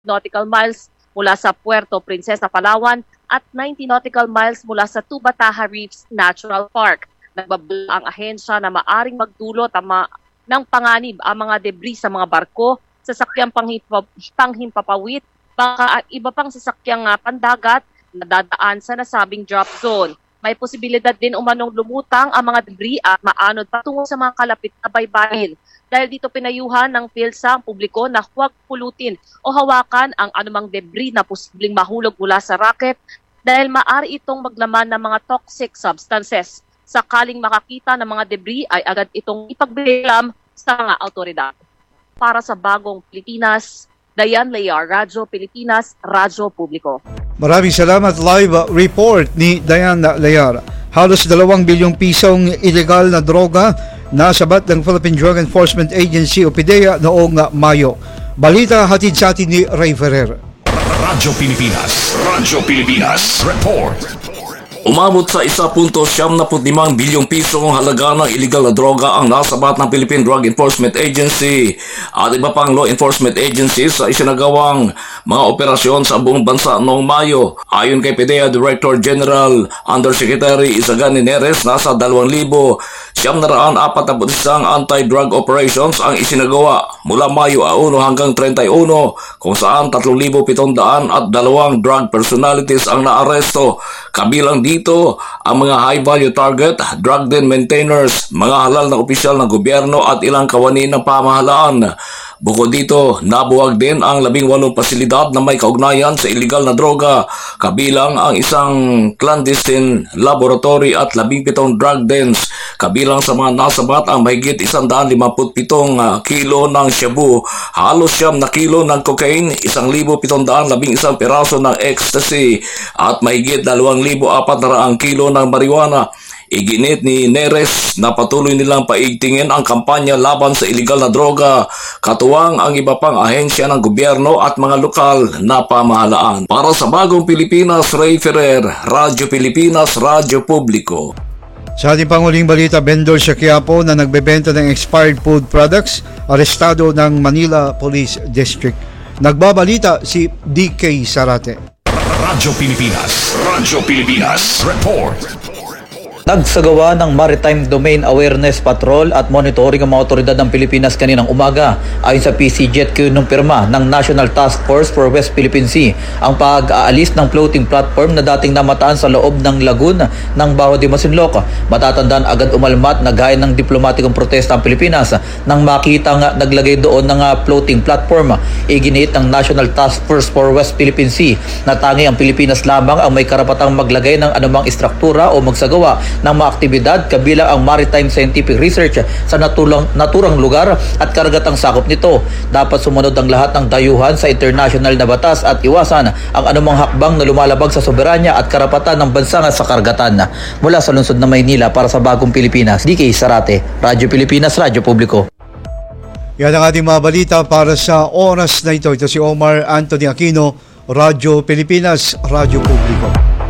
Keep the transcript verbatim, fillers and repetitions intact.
nautical miles mula sa Puerto Princesa, Palawan at ninety nautical miles mula sa Tubataha Reefs Natural Park. Nagbabala ang ahensya na maaring magdulot ang ma- ng panganib ang mga debris sa mga barko, sasakyang panghipa- panghimpapawid, baka iba pang sasakyang uh, pandagat na dadaan sa nasabing drop zone. May posibilidad din umanong lumutang ang mga debris at maanod patungo sa mga kalapit na baybayin. Dahil dito pinayuhan ng PhilSA ang publiko na huwag pulutin o hawakan ang anumang debris na posibleng mahulog mula sa rocket dahil maaari itong maglaman ng mga toxic substances. Sakaling makakita ng mga debris ay agad itong ipagbilam sa mga autoridad. Para sa Bagong Pilipinas, Dayan Layar, Radyo Pilipinas, Radyo Publiko. Maraming salamat. Live report ni Dayan Layar. Halos dalawang bilyong pisong ilegal na droga nasabat ng Philippine Drug Enforcement Agency o PDEA noong Mayo. Balita hatid sa atin ni Ray Ferrer. Radyo Pilipinas, Radyo Pilipinas, report. Umabot sa one point siyam na limang bilyong piso ang halaga ng iligal na droga ang nasabat ng Philippine Drug Enforcement Agency at iba pang law enforcement agencies sa isinagawang mga operasyon sa buong bansa noong Mayo. Ayon kay PDEA Director General Undersecretary Isagan Neres, nasa dalawang libo siyam na raan apat na isang anti-drug operations ang isinagawa mula Mayo one hanggang thirty-one, kung saan tatlong libo pitong daan at dalawang drug personalities ang naaresto. Kabilang dito ang mga high-value target, drug den maintainers, mga halal na opisyal ng gobyerno at ilang kawani ng pamahalaan. Bukod dito, nabuwag din ang labing walong pasilidad na may kaugnayan sa iligal na droga, kabilang ang isang clandestine laboratory at labing pitong drug dens. Kabilang sa mga nasabat ang mahigit isang daan limamput pitong kilo ng shabu, halos siyam na kilo ng cocaine, isang libo pitong daan labing isang peraso ng ecstasy, at mahigit dalawang libo apat na raang kilo ng marijuana. Iginit ni Neres na patuloy nilang paigtingin ang kampanya laban sa iligal na droga, katuwang ang iba pang ahensya ng gobyerno at mga lokal na pamahalaan. Para sa Bagong Pilipinas, Ray Ferrer, Radyo Pilipinas, Radyo Publiko. Sa ating panguling balita, vendor sa Quiapo na nagbebenta ng expired food products, arestado ng Manila Police District. Nagbabalita si D K Sarate. Radyo Pilipinas, Radyo Pilipinas, report. Nagsagawa ng Maritime Domain Awareness Patrol at monitoring ang mga otoridad ng Pilipinas kaninang umaga. Ayon sa P C J E T, kinumpirma ng National Task Force for West Philippine Sea ang pag-aalis ng floating platform na dating namataan sa loob ng lagoon ng Baho de Masinloc. Matatandaan agad umalmat na gaya ng diplomatikong protesta ang Pilipinas nang makita nga naglagay doon ng floating platform. Iginiit ng National Task Force for West Philippine Sea na tangi ang Pilipinas lamang ang may karapatang maglagay ng anumang istruktura o magsagawa ng mga aktibidad kabilang ang maritime scientific research sa natulang, naturang lugar at karagatang sakop nito. Dapat sumunod ang lahat ng dayuhan sa international na batas at iwasan ang anumang hakbang na lumalabag sa soberanya at karapatan ng bansa sa karagatan. Mula sa lungsod ng Maynila, para sa Bagong Pilipinas, D K Sarate, Radyo Pilipinas, Radyo Publiko. Yan ang ating mga balita para sa oras na ito. Ito si Omar Anthony Aquino, Radyo Pilipinas, Radyo Publiko.